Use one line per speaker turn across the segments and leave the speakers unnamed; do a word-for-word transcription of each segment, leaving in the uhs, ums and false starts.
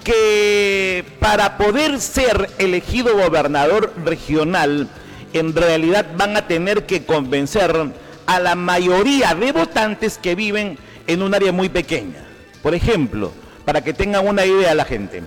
que para poder ser elegido gobernador regional, en realidad van a tener que convencer a la mayoría de votantes que viven en un área muy pequeña. Por ejemplo, para que tengan una idea la gente,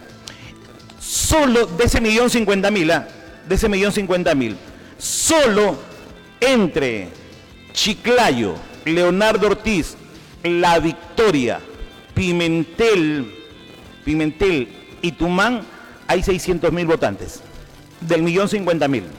solo de ese millón cincuenta mil, ¿eh? de ese millón cincuenta mil, solo entre Chiclayo, Leonardo Ortiz, La Victoria, Pimentel, Pimentel y Tumán, hay seiscientos mil votantes, del millón cincuenta mil.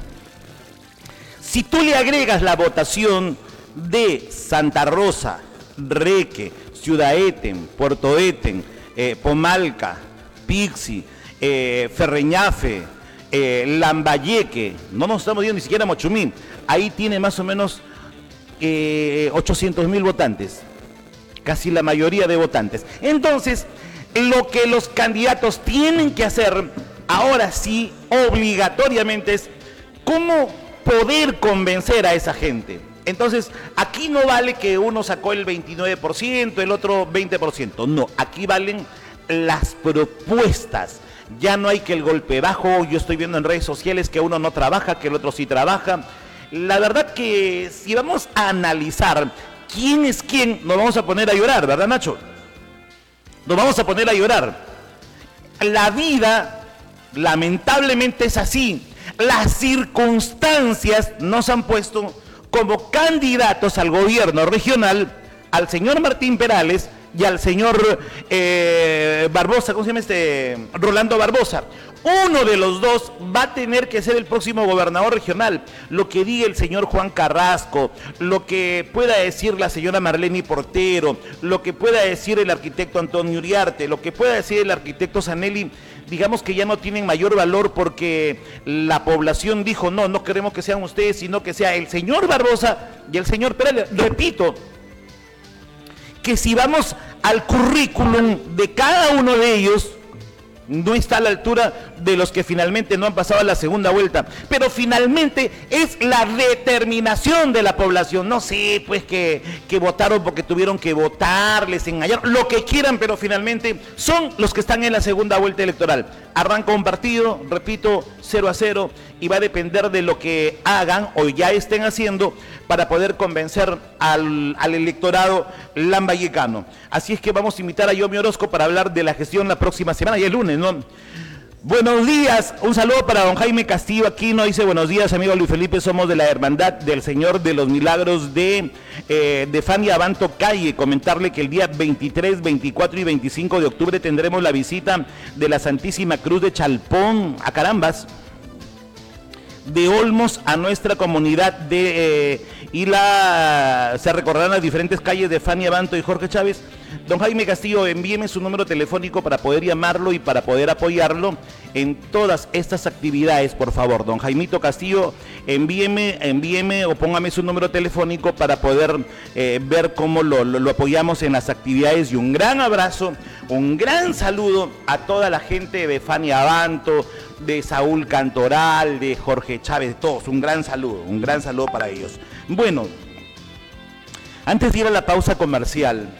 Si tú le agregas la votación de Santa Rosa, Reque, Ciudad Eten, Puerto Eten, eh, Pomalca, Pixi, eh, Ferreñafe, eh, Lambayeque, no nos estamos viendo ni siquiera Mochumín, ahí tiene más o menos eh, ochocientos mil votantes, casi la mayoría de votantes. Entonces, lo que los candidatos tienen que hacer, ahora sí, obligatoriamente, es cómo poder convencer a esa gente. Entonces, aquí no vale que uno sacó el veintinueve por ciento, el otro veinte por ciento. No, aquí valen las propuestas. Ya no hay que el golpe bajo. Yo estoy viendo en redes sociales que uno no trabaja, que el otro sí trabaja. La verdad que si vamos a analizar quién es quién, nos vamos a poner a llorar, ¿verdad, Nacho? Nos vamos a poner a llorar. La vida, lamentablemente, es así. Las circunstancias nos han puesto como candidatos al gobierno regional al señor Martín Perales y al señor eh, Barbosa, ¿cómo se llama este? Rolando Barbosa. Uno de los dos va a tener que ser el próximo gobernador regional. Lo que diga el señor Juan Carrasco, lo que pueda decir la señora Marlene Portero, lo que pueda decir el arquitecto Antonio Uriarte, lo que pueda decir el arquitecto Zanelli, digamos que ya no tienen mayor valor porque la población dijo, no, no queremos que sean ustedes, sino que sea el señor Barbosa y el señor Perales. Repito, que si vamos al currículum de cada uno de ellos, no está a la altura de los que finalmente no han pasado a la segunda vuelta, pero finalmente es la determinación de la población. No sé, pues que, que votaron porque tuvieron que votar, les engañaron, lo que quieran, pero finalmente son los que están en la segunda vuelta electoral. Arranca un partido, repito, cero a cero, y va a depender de lo que hagan o ya estén haciendo para poder convencer al, al electorado lambayecano. Así es que vamos a invitar a Yomi Orozco para hablar de la gestión la próxima semana, y el lunes, ¿no? Buenos días, un saludo para don Jaime Castillo Aquino, dice buenos días amigo Luis Felipe, somos de la Hermandad del Señor de los Milagros de, eh, de Fania Abanto Calle. Comentarle que el día veintitrés, veinticuatro y veinticinco de octubre tendremos la visita de la Santísima Cruz de Chalpón a Carambas, de Olmos a nuestra comunidad de eh, y la se recorrerán las diferentes calles de Fania Abanto y Jorge Chávez. Don Jaime Castillo, envíeme su número telefónico para poder llamarlo y para poder apoyarlo en todas estas actividades, por favor. Don Jaimito Castillo, envíeme, envíeme o póngame su número telefónico para poder eh, ver cómo lo, lo, lo apoyamos en las actividades. Y un gran abrazo, un gran saludo a toda la gente de Fania Abanto, de Saúl Cantoral, de Jorge Chávez, todos, un gran saludo, un gran saludo para ellos. Bueno, antes de ir a la pausa comercial,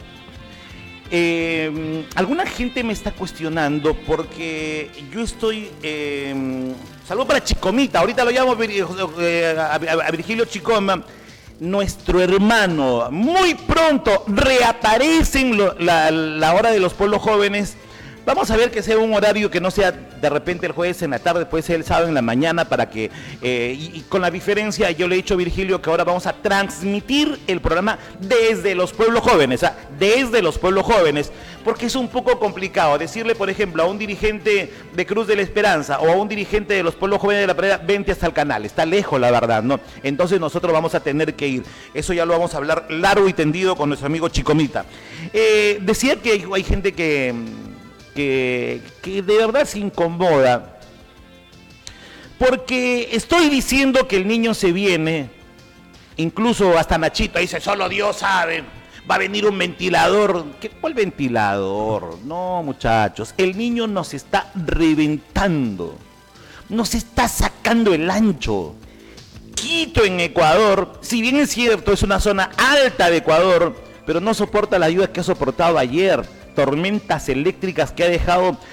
eh, alguna gente me está cuestionando porque yo estoy, eh, saludo para Chicomita, ahorita lo llamo eh, a, a Virgilio Chicoma, nuestro hermano, muy pronto reaparece en lo, la, la hora de los pueblos jóvenes. Vamos a ver que sea un horario que no sea de repente el jueves en la tarde, puede ser el sábado en la mañana, para que, eh, y, y con la diferencia, yo le he dicho a Virgilio que ahora vamos a transmitir el programa desde los pueblos jóvenes, ¿ah? desde los pueblos jóvenes, porque es un poco complicado decirle, por ejemplo, a un dirigente de Cruz de la Esperanza o a un dirigente de los pueblos jóvenes de la Pradera, vente hasta el canal, está lejos la verdad, ¿no? Entonces nosotros vamos a tener que ir, eso ya lo vamos a hablar largo y tendido con nuestro amigo Chicomita. Eh, decía que hay, hay gente que... Que, que de verdad se incomoda, porque estoy diciendo que el niño se viene, incluso hasta Nachito dice, solo Dios sabe, va a venir un ventilador. ¿Qué, ¿Cuál ventilador? No, muchachos, el niño nos está reventando, nos está sacando el ancho. Quito en Ecuador, si bien es cierto, es una zona alta de Ecuador, pero no soporta la lluvia que ha soportado ayer. Tormentas eléctricas que ha dejado